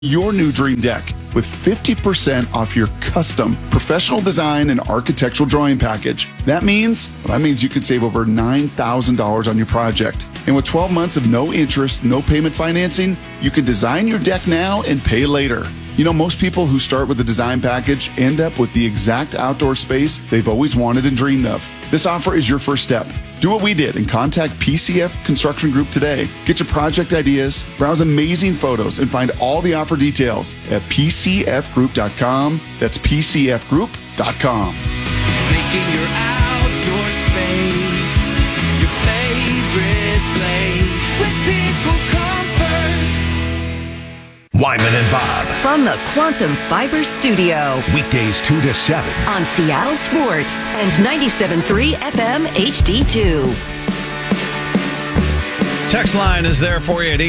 your new dream deck with 50% off your custom professional design and architectural drawing package. That means you could save over $9,000 on your project. And with 12 months of no interest, no payment financing, you can design your deck now and pay later. You know, most people who start with a design package end up with the exact outdoor space they've always wanted and dreamed of. This offer is your first step. Do what we did and contact PCF Construction Group today. Get your project ideas, browse amazing photos, and find all the offer details at pcfgroup.com. That's pcfgroup.com. Making your outdoor space your favorite place. When people come first. Wyman and Bob. From the Quantum Fiber Studio. Weekdays 2 to 7. On Seattle Sports and 97.3 FM HD2. Text line is there for you at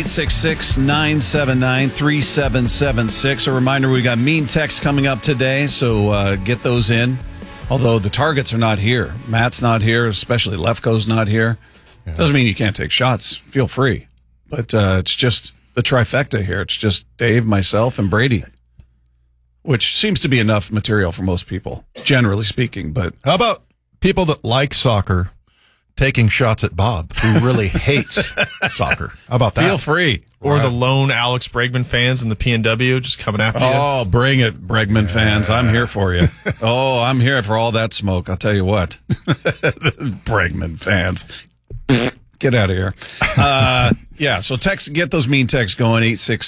866-979-3776. A reminder, we got mean texts coming up today, so get those in. Although the targets are not here. Matt's not here, especially Lefko's not here. Yeah. Doesn't mean you can't take shots. Feel free. But it's just the trifecta here. It's just Dave, myself, and Brady, which seems to be enough material for most people, generally speaking. But how about people that like soccer taking shots at Bob, who really hates soccer? How about that? Feel free. Or the lone Alex Bregman fans in the PNW just coming after you. Oh, bring it, Bregman fans. I'm here for you. Oh, I'm here for all that smoke. I'll tell you what. Bregman fans. Get out of here. Yeah, so get those mean texts going,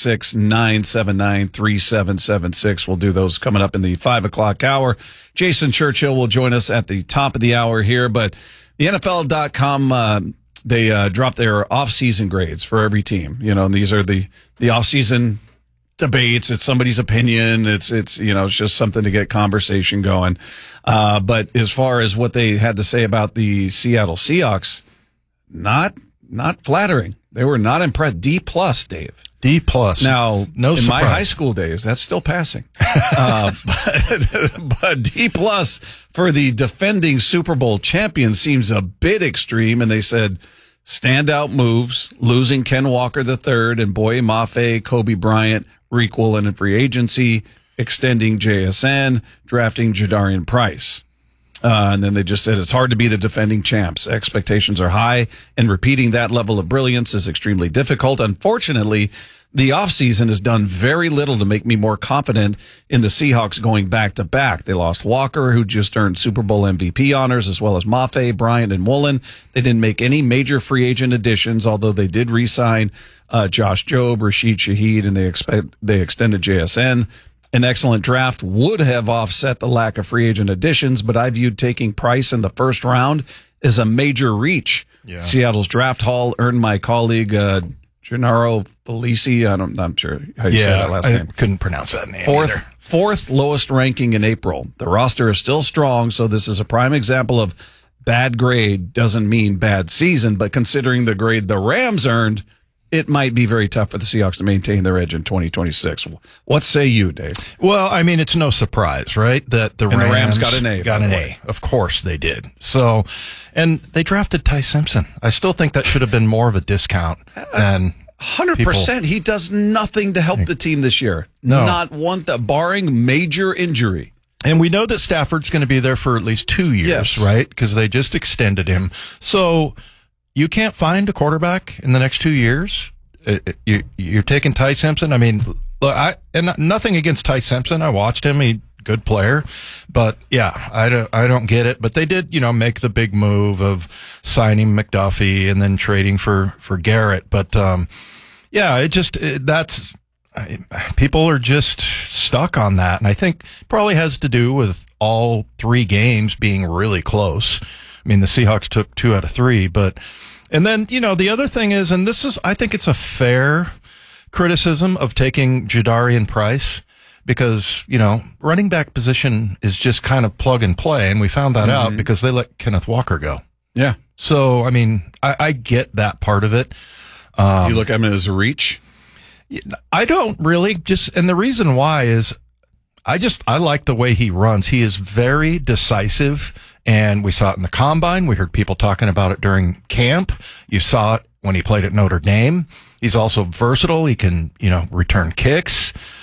866-979-3776. We'll do those coming up in the 5 o'clock hour. Jason Churchill will join us at the top of the hour here, but the NFL.com, they dropped their off-season grades for every team. You know, and these are the off-season debates. It's somebody's opinion. It's just something to get conversation going. But as far as what they had to say about the Seattle Seahawks, not flattering. They were not impressed. D+, Dave. D+. Now, no in surprise. my high school days, that's still passing. But D+ for the defending Super Bowl champion seems a bit extreme. And they said standout moves, losing Ken Walker III and Boye Mafe, Kobe Bryant, Reek Woolen in free agency, extending JSN, drafting Jadarian Price. And then they just said it's hard to be the defending champs. Expectations are high, and repeating that level of brilliance is extremely difficult. Unfortunately, the offseason has done very little to make me more confident in the Seahawks going back-to-back. They lost Walker, who just earned Super Bowl MVP honors, as well as Mafe, Bryant, and Woolen. They didn't make any major free agent additions, although they did re-sign Josh Jobe, Rashid Shaheed, and they extended JSN. An excellent draft would have offset the lack of free agent additions, but I viewed taking Price in the first round as a major reach. Yeah. Seattle's draft haul earned my colleague Gennaro Felici. I'm not sure how you say that last name. Couldn't pronounce that name. Fourth lowest ranking in April. The roster is still strong, so this is a prime example of bad grade doesn't mean bad season, but considering the grade the Rams earned, it might be very tough for the Seahawks to maintain their edge in 2026. What say you, Dave? Well, I mean, it's no surprise, right, that the Rams got an A. Of course they did. So, and they drafted Ty Simpson. I still think that should have been more of a discount than 100%. He does nothing to help the team this year. No. Not one, barring major injury. And we know that Stafford's going to be there for at least 2 years, right? Because they just extended him. So you can't find a quarterback in the next 2 years. You're taking Ty Simpson. I mean, look, and nothing against Ty Simpson. I watched him. He good player, but yeah, I don't get it. But they did, make the big move of signing McDuffie and then trading for Garrett. But yeah, people are just stuck on that, and I think probably has to do with all 3 games being really close. I mean, the Seahawks took 2 out of 3, and then, the other thing is, and I think it's a fair criticism of taking Jadarian Price because, running back position is just kind of plug and play. And we found that out because they let Kenneth Walker go. Yeah. So, I mean, I get that part of it. Do you look at him as a reach? I don't really and the reason why is I like the way he runs. He is very decisive. And we saw it in the combine. We heard people talking about it during camp. You saw it when he played at Notre Dame. He's also versatile. He can, return kicks.